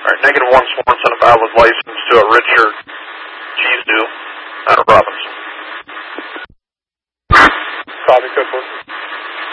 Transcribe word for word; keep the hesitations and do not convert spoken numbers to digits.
or negative one Swanson if I was licensed to a Richard cheese